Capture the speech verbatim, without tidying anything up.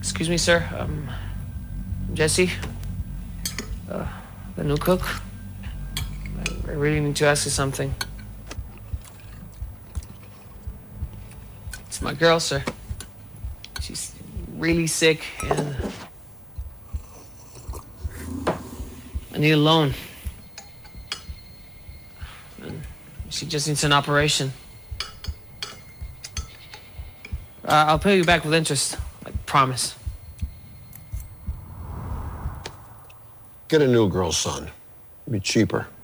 Excuse me, sir. Um, Jesse, uh, the new cook. I, I really need to ask you something. It's my girl, sir. She's really sick, and I need a loan. And she just needs an operation. Uh, I'll pay you back with interest. I promise. Get a new girl, son. It'll be cheaper.